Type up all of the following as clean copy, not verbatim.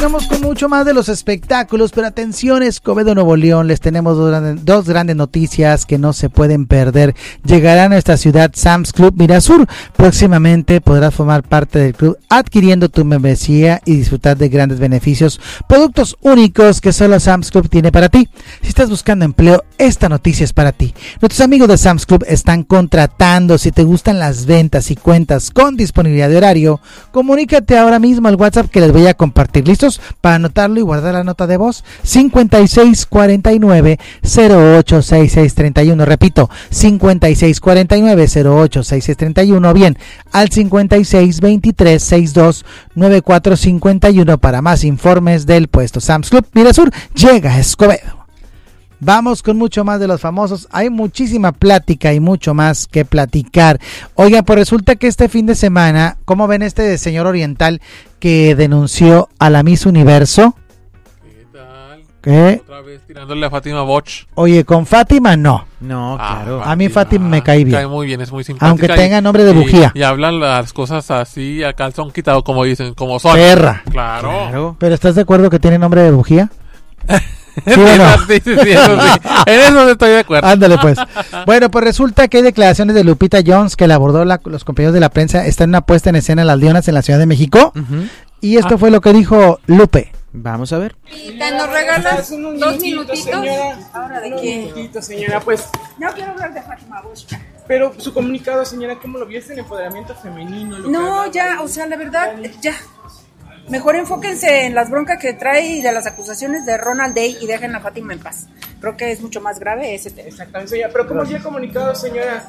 Continuamos con mucho más de los espectáculos, pero atención, Escobedo, Nuevo León, les tenemos dos grandes noticias que no se pueden perder. Llegará a nuestra ciudad Sam's Club Mirasur. Próximamente podrás formar parte del club adquiriendo tu membresía y disfrutar de grandes beneficios, productos únicos que solo Sam's Club tiene para ti. Si estás buscando empleo, esta noticia es para ti. Nuestros amigos de Sam's Club están contratando. Si te gustan las ventas y cuentas con disponibilidad de horario, comunícate ahora mismo al WhatsApp que les voy a compartir. ¿Listos? Para anotarlo y guardar la nota de voz. 5649-086631. Repito, 5649-086631. Bien, al 5623-629451 para más informes del puesto. Sam's Club Mirasur llega a Escobedo. Vamos con mucho más de los famosos. Hay muchísima plática y mucho más que platicar. Oigan, pues resulta que este fin de semana, ¿cómo ven este señor oriental que denunció a la Miss Universo? ¿Qué tal? ¿Qué? Otra vez tirándole a Fátima Boch. Oye, con Fátima no. No, claro. A mí Fátima me cae bien. Cae muy bien, es muy simpática. Aunque tenga nombre de bujía. Y hablan las cosas así a calzón quitado, como dicen, como son. Perra. Claro. ¿Pero estás de acuerdo que tiene nombre de bujía? Sí, eso sí. En eso estoy de acuerdo. Ándale pues. Bueno, pues resulta que hay declaraciones de Lupita Jones que la abordó los compañeros de la prensa. Está en una puesta en escena en Las Leonas en la Ciudad de México. Y esto fue lo que dijo Lupe. Vamos a ver. ¿Nos regalas 2 minutitos? Señora. ¿Ahora de qué? Un minutito, señora, pues. No quiero hablar de Fátima Bosch. Pero su comunicado, señora, ¿cómo lo vio? Es el empoderamiento femenino. No, ya, o sea, la verdad, ya. Mejor enfóquense en las broncas que trae y de las acusaciones de Ronald Day y dejen a Fátima en paz. Creo que es mucho más grave ese tema. Exactamente, señora. Pero ¿cómo vio el comunicado, señora?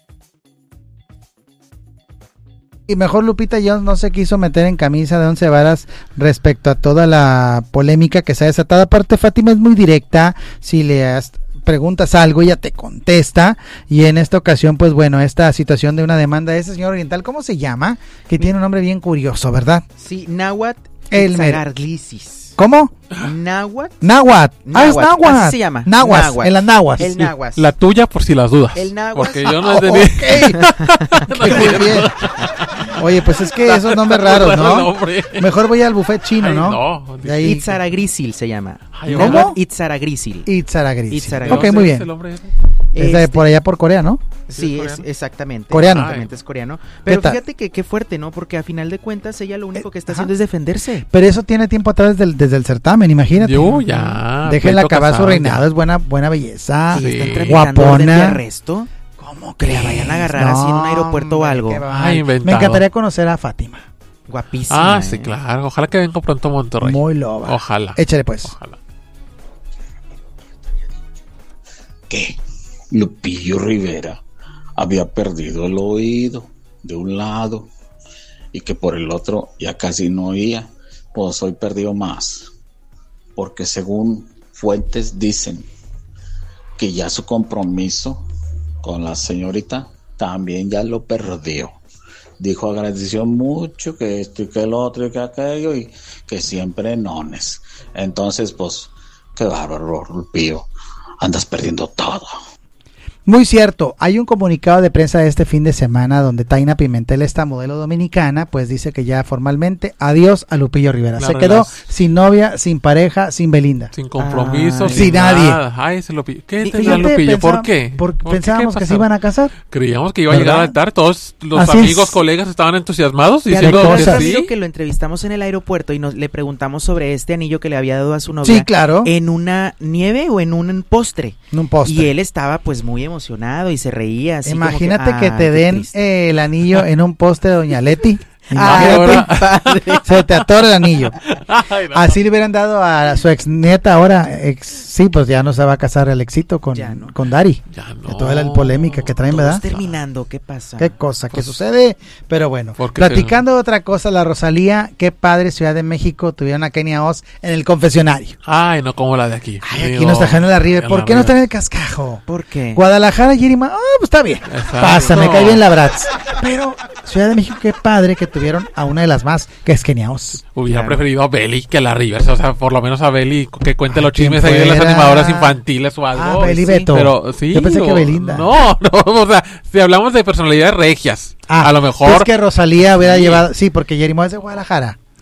Y mejor Lupita Jones no se quiso meter en camisa de 11 varas respecto a toda la polémica que se ha desatado. Aparte, Fátima es muy directa. Si le preguntas algo, ella te contesta. Y en esta ocasión, pues bueno, esta situación de una demanda de ese señor oriental, ¿cómo se llama? Que tiene un nombre bien curioso, ¿verdad? Sí, Náhuatl Itzaraglisis. ¿Cómo? Náhuatl. Náhuatl. Es náhuatl. Así se llama. Náhuatl. En las náhuatl. El náhuatl. La tuya por si las dudas. El náhuatl. Porque yo no entendí. Muy bien. Oye, pues es que esos nombres raros, ¿no? Mejor voy al buffet chino, ¿no? No. Itzaraglisil se llama. ¿Cómo? Itzaraglisil. Itzaraglisil. Ok, muy bien. Es de por allá por Corea, ¿no? Sí, es exactamente. Coreano. Exactamente, es coreano. Pero fíjate que qué fuerte, ¿no? Porque a final de cuentas ella lo único que está haciendo es defenderse. Pero eso tiene tiempo atrás desde el certamen, imagínate. Ya. Déjenla acabar su reinado, es buena belleza. Sí. Están tramitando guapona. orden de arresto. ¿Cómo Que crees? la vayan a agarrar así en un aeropuerto o algo. Me encantaría conocer a Fátima. Guapísima. Sí, claro. Ojalá que venga pronto a Monterrey. Muy loba. Ojalá. Échale pues. Ojalá. ¿Qué? Lupillo Rivera había perdido el oído de un lado y que por el otro ya casi no oía. Pues hoy perdió más, porque según fuentes dicen que ya su compromiso con la señorita también ya lo perdió. Dijo, agradeció mucho que esto y que el otro y que aquello y que siempre nones. Entonces, pues, qué bárbaro, Lupillo, andas perdiendo todo. Muy cierto, hay un comunicado de prensa de este fin de semana donde Taina Pimentel, esta modelo dominicana, pues dice que ya formalmente adiós a Lupillo Rivera. Se quedó sin novia, sin pareja, sin Belinda. Sin compromiso, sin nadie. Nada. Ay, se Lupillo. ¿Qué tenía Lupillo? ¿Por qué? Porque pensábamos que se iban a casar. Creíamos que iba a llegar al altar. Todos los amigos, colegas estaban entusiasmados diciendo que sí. Que lo entrevistamos en el aeropuerto y le preguntamos sobre este anillo que le había dado a su novia. Sí, claro. ¿En una nieve o en un postre? En un postre. Y él estaba pues muy emocionado y se reía así. Imagínate como que te den el anillo en un poste de Doña Leti. Se te atora el anillo. Ay, no. Así le hubieran dado a su ex nieta ahora. Sí, pues ya no se va a casar el éxito con Dari. Ya no. De toda la polémica que traen, ¿verdad? Terminando, ¿qué pasa? Qué cosa, ¿qué sucede? Pero bueno, platicando de otra cosa, la Rosalía, qué padre, Ciudad de México, tuvieron a Kenia Oz en el confesionario. Ay, no como la de aquí. Ay, aquí nos trajeron en la River. ¿Por qué no está en el Cascajo? ¿Por qué? Guadalajara, Yerima, pues está bien. Exacto. Pasa, me cae bien la Bratz. Pero Ciudad de México, qué padre que tuvieron a una de las más, que es Kenia Oz. Hubiera preferido a Beli que a la Rivers, o sea, por lo menos a Beli que cuente los chismes ahí de las animadoras infantiles o algo. Beli Beto. Pero sí. Yo pensé que Belinda. No, o sea, si hablamos de personalidades regias, a lo mejor. Es que Rosalía hubiera llevado, sí, porque Jerimo es de Guadalajara.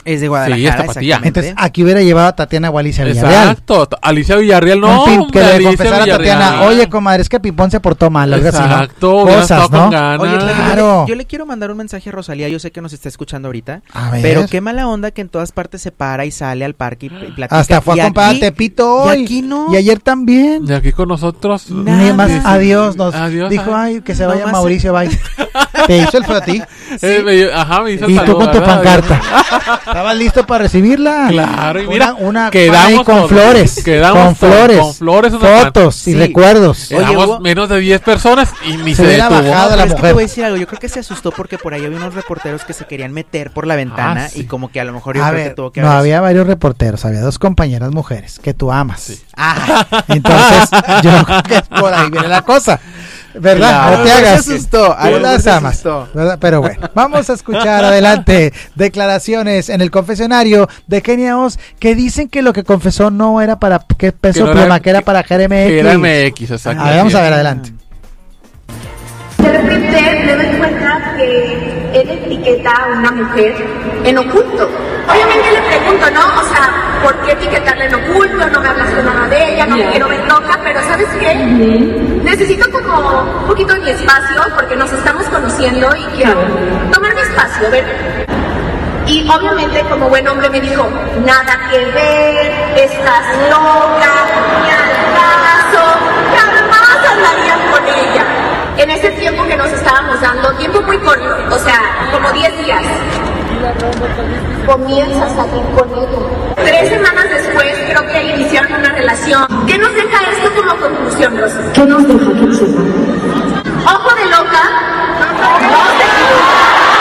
Es de Guadalajara. Sí, es tapatía. Entonces, aquí hubiera llevado a Tatiana o Alicia Villarreal. Exacto. Alicia Villarreal, no. Que le Alicia confesara a Tatiana, oye, comadre, es que Pipón se portó mal. Exacto. Cosas, ¿no? Oye, Claro. yo le quiero mandar un mensaje a Rosalía, yo sé que nos está escuchando ahorita, A ver. pero qué mala onda que en todas partes se para y sale al parque y platica. Hasta fue a comprar a Tepito hoy. Y aquí no. Y ayer también. Y aquí con nosotros. Ni más, Sí, sí. adiós. Nos Adiós, dijo, ay, que se vaya Nomás Mauricio, bye. Te hizo el feo a ti. Me hizo el Y tú saludo, con tu ¿verdad? pancarta. ¿Estabas listo para recibirla? Claro, y mira, una quedamos con flores. Quedamos con flores. con flores, una fotos y Sí. recuerdos. Oye, Éramos hubo- menos de 10 personas y ni Se se hubiera detuvo. bajado Pero la es que mujer. te voy a decir algo, yo creo que se asustó porque por ahí había unos reporteros que se querían meter por la ventana sí. y como que a lo mejor yo A creo ver, que tuvo que no, haber- había varios reporteros, había 2 compañeras mujeres que tú amas. Sí. Ah, Entonces, yo creo que por ahí viene la cosa. ¿Verdad? Claro. No te hagas. Se asustó, a Tú lo mejor las se amas. asustó. ¿Verdad? Pero bueno, vamos a escuchar adelante declaraciones en el confesionario de Kenia Oz que dicen que lo que confesó no era para que Peso Que no Pluma, era- que era para Jeremy Que era X. MX, exacto. A ver, vamos a ver adelante. De repente me doy cuenta que él etiqueta a una mujer en oculto. Obviamente le pregunto, ¿no? O sea, ¿por qué etiquetarla en oculto? No me hablaste nada de ella, no me quiero ver loca, pero ¿sabes qué? Necesito como un poquito de mi espacio porque nos estamos conociendo y quiero tomar mi espacio, ver. Y obviamente como buen hombre me dijo, nada que ver, estás loca, ni al caso, jamás andarían con ella. En ese tiempo que nos estábamos dando, tiempo muy corto, o sea, como 10 días, comienza a salir con ella. 3 semanas después creo que iniciaron una relación. ¿Qué nos deja esto como conclusión, Rosa? ¿Qué nos deja? ¿Qué nos deja? Ojo de loca, no se equivoca.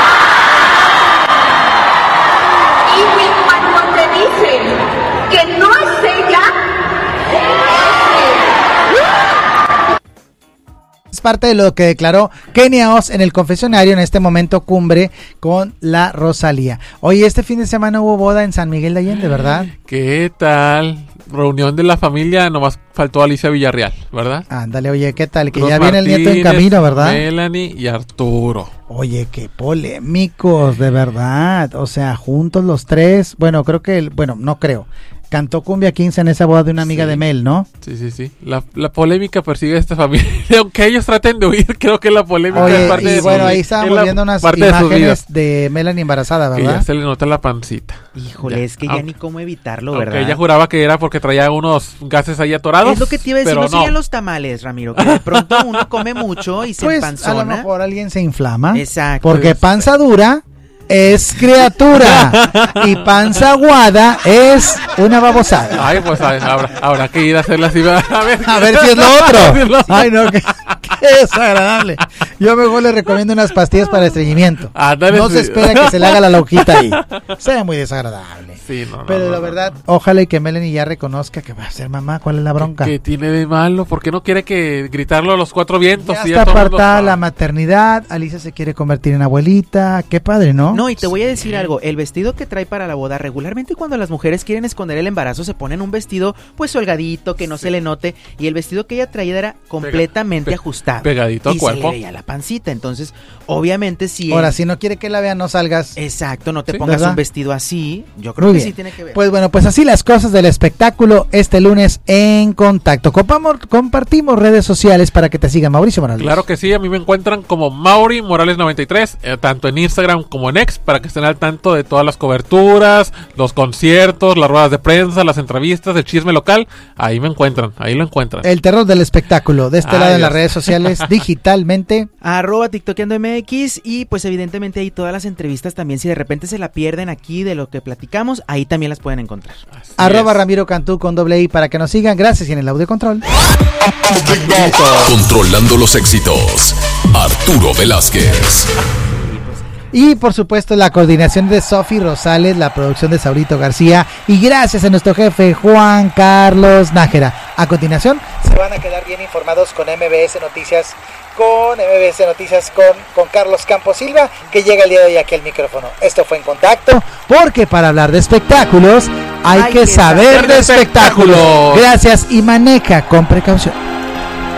Y que cuando te dicen que no es ella, Es parte de lo que declaró Kenia Oz en el confesionario en este momento cumbre con la Rosalía. Oye, este fin de semana hubo boda en San Miguel de Allende, ¿verdad? ¿Qué tal? Reunión de la familia, nomás faltó Alicia Villarreal, ¿verdad? Ándale, oye, ¿qué tal? Que Los ya viene el nieto en Martínez, camino, ¿verdad? Melanie y Arturo. Oye, qué polémicos, de verdad. O sea, juntos los 3. Bueno, creo que, no creo. Cantó Cumbia 15 en esa boda de una amiga Sí. de Mel, ¿no? Sí. La polémica persigue a esta familia. Aunque ellos traten de huir, creo que la polémica Oye, es parte y de bueno, su- ahí es estábamos la viendo unas parte de sus imágenes vidas. de Melanie embarazada, Que ya ¿verdad? se le nota la pancita. híjole, Ya. es que ya Aunque- ni cómo evitarlo, Aunque ¿verdad? ella juraba que era porque traía unos gases ahí atorados. Es lo que te iba a decir, pero no serían los tamales, Ramiro, que de pronto uno come mucho y se Pues a lo empanzona. mejor alguien se inflama. Exacto. Porque panza dura es criatura y panza aguada es una babosada. Ay, pues habrá que ir a hacerla así. A ver si es lo otro. Ay, no, qué desagradable. Yo mejor le recomiendo unas pastillas para estreñimiento. Ándale, No se sí. espera que se le haga la loquita ahí. Se ve muy desagradable. Sí, no, Pero no, la no, verdad, ojalá y que Melanie ya reconozca que va a ser mamá. ¿Cuál es la bronca? ¿Qué tiene de malo? ¿Por qué no quiere que gritarlo a los 4 vientos? Ya Si está todo el mundo apartada sabe? la maternidad. Alicia se quiere convertir en abuelita. Qué padre, ¿no? No, y te voy a decir algo, el vestido que trae para la boda, regularmente cuando las mujeres quieren esconder el embarazo se ponen un vestido pues holgadito, que no se le note, y el vestido que ella traía era completamente ajustado. pegadito al y cuerpo. se le veía la pancita, entonces obviamente si Ahora, si no quiere que la vean, no salgas. exacto, no te Sí, pongas ¿verdad? un vestido así, yo creo Muy que bien. sí tiene que ver. Pues bueno, pues así las cosas del espectáculo este lunes en Contacto. Compartimos redes sociales para que te sigan, Mauricio Morales. Claro que sí, a mí me encuentran como Mauri Morales 93, tanto en Instagram como en X, para que estén al tanto de todas las coberturas, los conciertos, las ruedas de prensa, las entrevistas, el chisme local. Ahí me encuentran, ahí lo encuentran. El terror del espectáculo, de este Ay, lado en las Dios. redes sociales, digitalmente. @tiktokeando MX y pues evidentemente ahí todas las entrevistas también, si de repente se la pierden aquí de lo que platicamos, ahí también las pueden encontrar. Así @ es. Ramiro Cantú con #I para que nos sigan. Gracias y en el audio control. Controlando los éxitos. Arturo Velázquez. Y por supuesto la coordinación de Sofi Rosales, la producción de Saurito García y gracias a nuestro jefe Juan Carlos Nájera. A continuación se van a quedar bien informados con MBS Noticias, con Carlos Campos Silva, que llega el día de hoy aquí al micrófono. Esto fue En Contacto, porque para hablar de espectáculos hay que saber de espectáculos. Gracias y maneja con precaución.